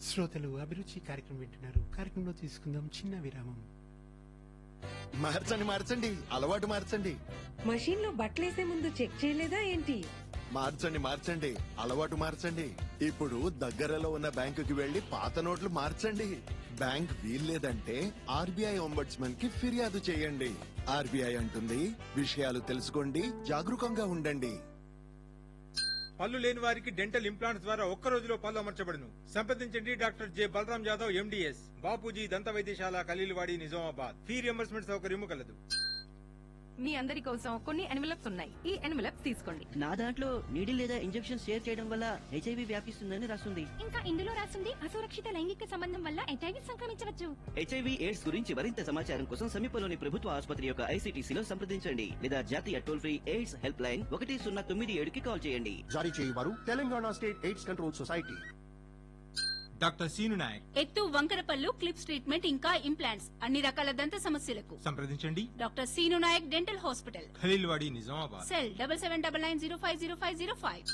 శ్రోతలు అభిరుచి కార్యక్రమం వింటున్నారు. కార్యక్రమంలో తీసుకుందాం చిన్న విరామం. మార్చండి మార్చండి, అలవాటు మార్చండి. మషీన్ లో బట్టలేసే ముందు చెక్ చేయలేదా ఏంటి? మార్చండి మార్చండి, అలవాటు మార్చండి. ఇప్పుడు దగ్గరలో ఉన్న బ్యాంకుకి వెళ్లి పాత నోట్లు మార్చండి. బ్యాంక్ వీల్లేదంటే ఆర్బీఐ ఒంబడ్స్మన్ కి ఫిర్యాదు చేయండి. ఆర్బీఐ అంటుంది, విషయాలు తెలుసుకోండి, జాగరూకంగా ఉండండి. పళ్ళు లేని వారికి డెంటల్ ఇంప్లాంట్స్ ద్వారా ఒక్క రోజులో పళ్ళు అమర్చబడును. సంప్రదించండి doctor J Balaram Yadav MDS, Bapuji దంత వైద్యశాల, ఖలీల్వాడి, నిజామాబాద్. ఫీ రియంబర్స్మెంట్ సౌకర్యము కలదు. మీ అందరి కోసం కొన్ని ఎన్వెలప్స్ ఉన్నాయి. ఈ ఎన్వెలప్స్ తీసుకోండి. నా దాంట్లో నీడిల్ లేదా ఇంజెక్షన్ షేర్ చేయడం వల్ల హెచ్ఐవి వ్యాపిస్తుందని రాస్తుంది. ఇంకా ఇందులో రాస్తుంది అసురక్షిత లైంగిక సంబంధం వల్ల హెచ్ఐవి సంక్రమించవచ్చు. హెచ్ఐవి ఎయిడ్స్ గురించి మరింత సమాచారం కోసం సమీపంలోని ప్రభుత్వ ఆసుపత్రి యొక్క ఐసీటీసీలో సంప్రదించండి లేదా జాతీయ toll free AIDS help line 1097కి call చేయండి. జారీ చేయవారు Telangana state AIDS control society. Doctor scene Naik, ఎత్తు వంకరపల్లు, క్లిప్స్ ట్రీట్మెంట్ ఇంకా ఇంప్లాంట్స్, అన్ని రకాల దంత సమస్యలకు సంప్రదించండి doctor scene Naik dental hospital, Khaleelwadi, Nizamabad. Cell 7799050505.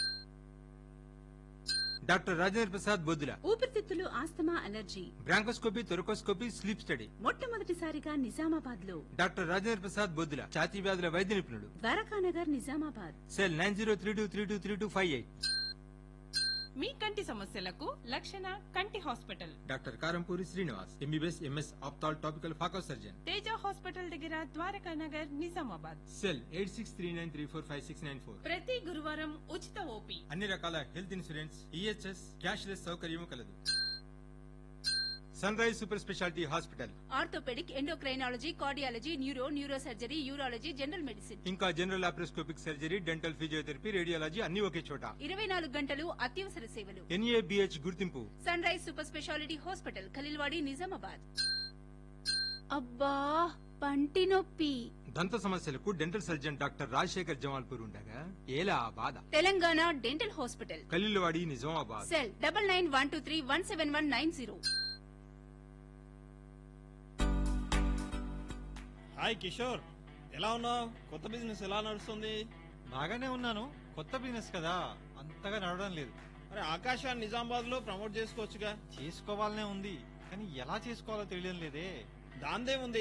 Doctor Rajendra Prasad Boddula, ఊపిరితిత్తులు, asthma, allergy, bronchoscopy, thoracoscopy, sleep study. మొట్టమొదటిసారిగా నిజామాబాద్ లో డాక్టర్ రాజేంద్ర ప్రసాద్ బొద్దుల, ఛాతీ వ్యాధుల వైద్య నిపుణుడు. ద్వారకానగర్, నిజామాబాద్. సెల్ 9032323258. మీ కంటి సమస్యలకు లక్షణ కంటి hospital, doctor Karampuri Srinivas, MBBS MS ophthal topical phaco surgeon. Teja hospital దగ్గర, ద్వారకానగర్, నిజామాబాద్. సెల్ 8639345694. ప్రతి గురువారం ఉచిత ఓపీ. అన్ని రకాల హెల్త్ ఇన్సూరెన్స్, ఈహెచ్ఎస్, క్యాష్లెస్ సౌకర్యము కలదు. Sun rise super speciality hospital, orthopaedic, endocrinology, cardiology, neuro surgery, urology, general medicine, ఇంకా general laparoscopic surgery, dental physiotherapy, radiology అన్ని ఒకే చోట. 24 గంటలు అత్యవసర సేవలు. ఎన్ఏబిహెచ్ గుర్తింపు. Sun rise super speciality hospital, Khaleelwadi, Nizamabad. అబ్బా పంటి నొప్పి. దంత సమస్యలకు dental surgeon doctor Rajasekhar Jamalpur ఉండగా ఏలా బాధ. Telangana dental hospital, Khaleelwadi, Nizamabad. Cell 9912317190. Hi Kishore, ఎలా ఉన్నావు? కొత్త బిజినెస్ ఎలా నడుస్తుంది? బాగానే ఉన్నాను. కొత్త బిజినెస్ కదా, అంతగా నడవడం లేదు. అరే ఆకాశాన్ని నిజామాబాద్ లో ప్రమోట్ చేసుకోవచ్చుగా. చేసుకోవాలనే ఉంది, కానీ ఎలా చేసుకోవాలో తెలియడం లేదే. దాందే ఉంది.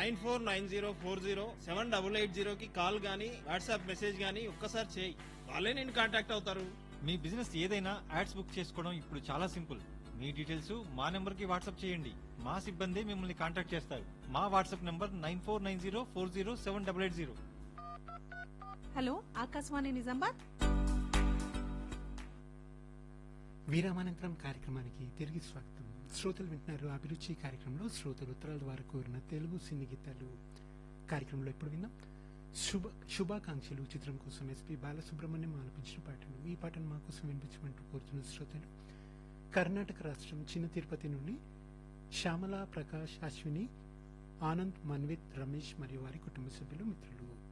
9490407880 కి కాల్ గానీ వాట్సాప్ మెసేజ్ గానీ ఒక్కసారి చేయి, వాళ్ళే నేను కాంటాక్ట్ అవుతారు. మీ బిజినెస్ ఏదైనా యాడ్స్ బుక్ చేసుకోవడం ఇప్పుడు చాలా సింపుల్. మీ డీటెయిల్స్ మా నెంబర్ కి వాట్సాప్ చేయండి, మా సిబ్బంది మిమ్మల్ని కాంటాక్ట్ చేస్తారు. మా WhatsApp number 9490407880. Hello, Akashvani Nizamabad. విరామానంతరం కార్యక్రమానికి తిరిగి స్వాగతం. శ్రోతలు వింటున్నారు అభిరుచి కార్యక్రమంలో శ్రోతలు ఉత్తరాల ద్వారా కోరిన తెలుగు సినీ గీతాలు. కార్యక్రమంలో ఇప్పుడు విన్నాం శుభాకాంక్షలు చిత్రం కోసం ఎస్పి బాలసుబ్రహ్మణ్యం ఆలపించిన పాటలు. ఈ పాటను మా కోసం వినిపించమంటూ కోరుతున్న శ్రోతలు కర్ణాటక రాష్ట్రం చిన్న తిరుపతి నుండి శ్యామల, ప్రకాష్, అశ్విని, ఆనంద్, మన్విత్, రమేష్ మరియు వారి కుటుంబ సభ్యులు, మిత్రులు.